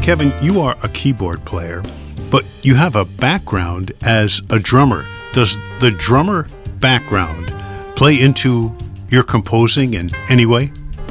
Kevin, you are a keyboard player, but you have a background as a drummer. Does the drummer background play into your composing in any way?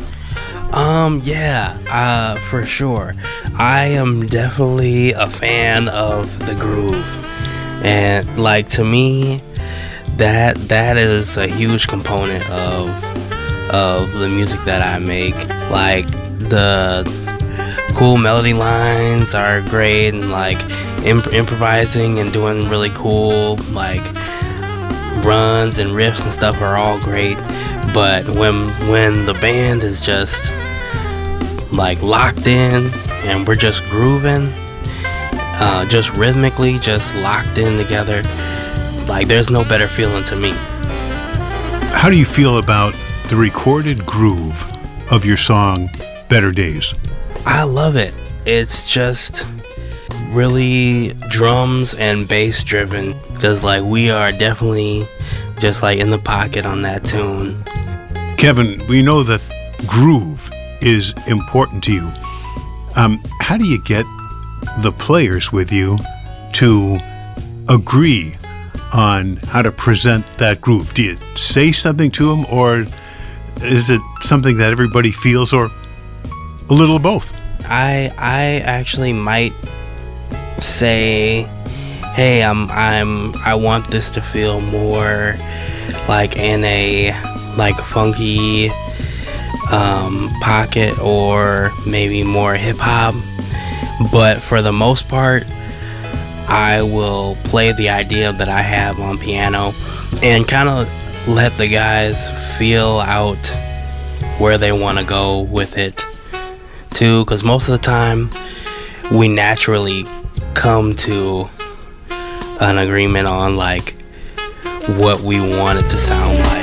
For sure. I am definitely a fan of the groove. And like, to me, that is a huge component of the music that I make. Like, the cool melody lines are great, and like improvising and doing really cool like runs and riffs and stuff are all great. But when the band is just like locked in and we're just grooving, just rhythmically, just locked in together, like, there's no better feeling to me. How do you feel about the recorded groove of your song Better Days? I love it. It's just really drums and bass driven, because like we are definitely just like in the pocket on that tune. Kevin, we know that groove is important to you. How do you get the players with you to agree on how to present that groove? Do you say something to them, or is it something that everybody feels, or a little of both? I actually might say, hey, I want this to feel more like in a like funky pocket, or maybe more hip hop. But for the most part, I will play the idea that I have on piano and kind of let the guys feel out where they want to go with it too, because most of the time we naturally come to an agreement on like what we want it to sound like.